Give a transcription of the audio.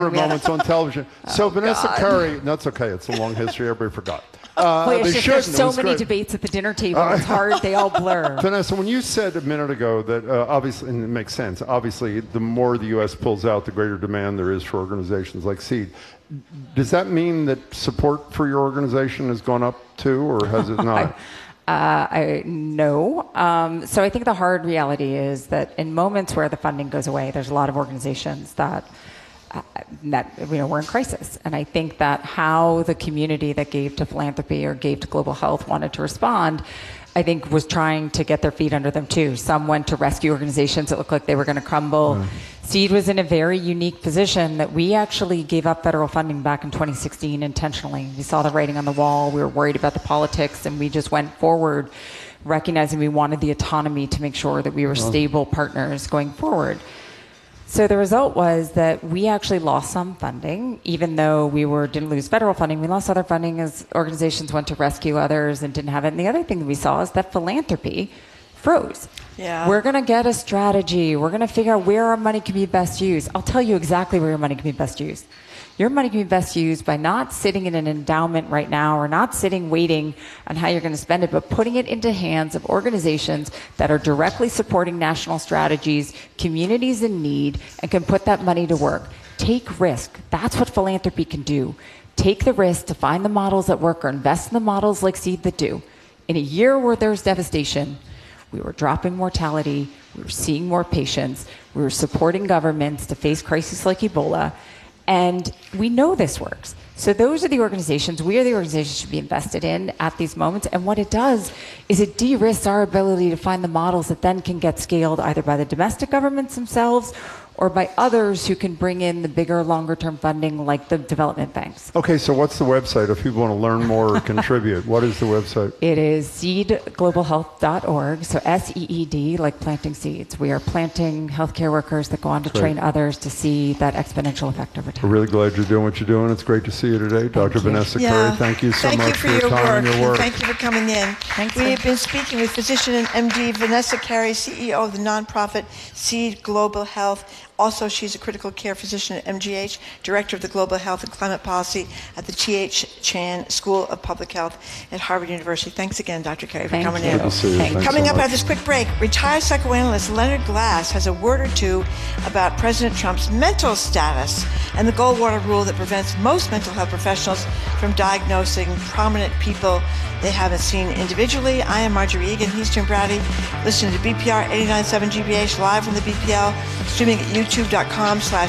moments on television. So Vanessa Curry, that's okay. It's a long history. Everybody forgot. There's so many debates at the dinner table. It's hard. They all blur. Vanessa, when you said a minute ago that obviously, and it makes sense, obviously, the more the U.S. pulls out, the greater demand there is for organizations like SEED. Does that mean that support for your organization has gone up too, or has it not? No. So I think the hard reality is that in moments where the funding goes away, there's a lot of organizations that we're in crisis. And I think that how the community that gave to philanthropy or gave to global health wanted to respond, I think was trying to get their feet under them too. Some went to rescue organizations that looked like they were going to crumble. SEED was in a very unique position that we actually gave up federal funding back in 2016 intentionally. We saw the writing on the wall. We were worried about the politics, and we just went forward recognizing we wanted the autonomy to make sure that we were stable partners going forward. So the result was that we actually lost some funding, even though we didn't lose federal funding. We lost other funding as organizations went to rescue others and didn't have it. And the other thing that we saw is that philanthropy froze. Yeah. We're going to get a strategy. We're going to figure out where our money can be best used. I'll tell you exactly where your money can be best used. Your money can be best used by not sitting in an endowment right now or not sitting waiting on how you're going to spend it, but putting it into hands of organizations that are directly supporting national strategies, communities in need, and can put that money to work. Take risk. That's what philanthropy can do. Take the risk to find the models that work or invest in the models like SEED that do. In a year where there's devastation, we were dropping mortality, we were seeing more patients, we were supporting governments to face crises like Ebola, and we know this works. So those are the organizations, we are the organizations should be invested in at these moments. And what it does is it de-risks our ability to find the models that then can get scaled either by the domestic governments themselves or by others who can bring in the bigger, longer-term funding like the development banks. Okay, so what's the website if people want to learn more or contribute? What is the website? It is seedglobalhealth.org, so SEED, like planting seeds. We are planting healthcare workers that go on to train others to see that exponential effect over time. We're really glad you're doing what you're doing. It's great to see you today. Dr. Vanessa Curry, thank you so much for your time and your work. Thank you for coming in. We have been speaking with physician and MD Vanessa Curry, CEO of the nonprofit SEED Global Health. Also, she's a critical care physician at MGH, director of the Global Health and Climate Policy at the T.H. Chan School of Public Health at Harvard University. Thanks again, Dr. Curry, for coming in. Coming up after this quick break, retired psychoanalyst Leonard Glass has a word or two about President Trump's mental status and the Goldwater rule that prevents most mental health professionals from diagnosing prominent people they haven't seen individually. I am Marjorie Egan. He's Jim Brady. Listen to BPR 89.7 GBH live from the BPL, streaming at youtube.com/